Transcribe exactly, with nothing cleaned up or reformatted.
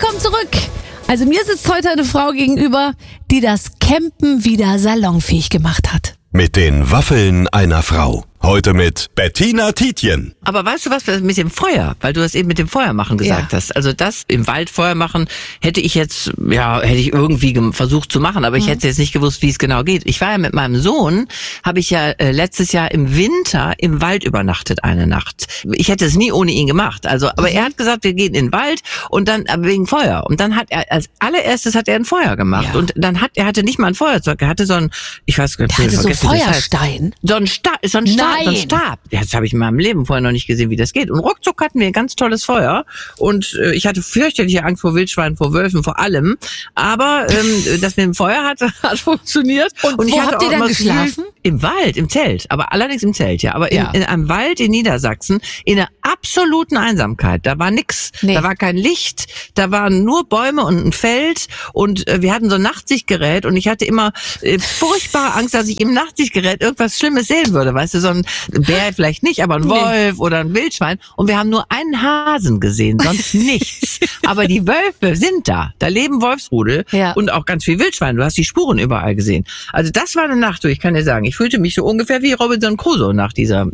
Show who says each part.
Speaker 1: Willkommen zurück. Also mir sitzt heute eine Frau gegenüber, die das Campen wieder salonfähig gemacht hat.
Speaker 2: Mit den Waffeln einer Frau. Heute mit Bettina Tietjen.
Speaker 3: Aber weißt du was mit dem Feuer? Weil du das eben mit dem Feuer machen gesagt
Speaker 1: Ja.
Speaker 3: hast. Also das im Wald Feuer machen hätte ich jetzt, ja, hätte ich irgendwie gem- versucht zu machen, aber ich
Speaker 1: Mhm.
Speaker 3: hätte jetzt nicht gewusst, wie es genau geht. Ich war ja mit meinem Sohn, habe ich ja äh, letztes Jahr im Winter im Wald übernachtet eine Nacht. Ich hätte es nie ohne ihn gemacht. Also, aber
Speaker 1: Mhm.
Speaker 3: er hat gesagt, wir gehen in den Wald und dann aber wegen Feuer. Und dann hat er als allererstes hat er ein Feuer gemacht
Speaker 1: Ja.
Speaker 3: und dann hat er hatte nicht mal ein Feuerzeug, er hatte so ein, ich weiß gar nicht,
Speaker 1: Der hatte so
Speaker 3: vergessen, wie das heißt.
Speaker 1: Feuerstein.
Speaker 3: So ein Stab, so ein Stab, so ein
Speaker 1: Nein.
Speaker 3: Stab. Ja, das habe ich in meinem Leben vorher noch nicht gesehen, wie das geht. Und ruckzuck hatten wir ein ganz tolles Feuer. Und äh, ich hatte fürchterliche Angst vor Wildschweinen, vor Wölfen, vor allem. Aber ähm, das mit dem Feuer hat, hat funktioniert.
Speaker 1: Und
Speaker 3: ich
Speaker 1: wo
Speaker 3: hatte
Speaker 1: habt ihr
Speaker 3: auch
Speaker 1: dann
Speaker 3: immer das Gefühl,
Speaker 1: geschlafen?
Speaker 3: Im Wald, im Zelt. Aber allerdings im Zelt, ja. Aber in,
Speaker 1: Ja.
Speaker 3: in einem Wald in Niedersachsen, in einer absoluten Einsamkeit. Da war nix.
Speaker 1: Nee.
Speaker 3: Da war kein Licht. Da waren nur Bäume und ein Feld. Und äh, wir hatten so ein Nachtsichtgerät. Und ich hatte immer äh, furchtbare Angst, dass ich im Nachtsichtgerät irgendwas Schlimmes sehen würde. Weißt du, so ein Bär vielleicht nicht, aber ein
Speaker 1: Nee.
Speaker 3: Wolf oder ein Wildschwein. Und wir haben nur einen Hasen gesehen, sonst nichts. Aber die Wölfe sind da. Da leben Wolfsrudel
Speaker 1: Ja.
Speaker 3: und auch ganz viel Wildschwein. Du hast die Spuren überall gesehen. Also das war eine Nacht, wo ich kann dir sagen, ich fühlte mich so ungefähr wie Robinson Crusoe nach dieser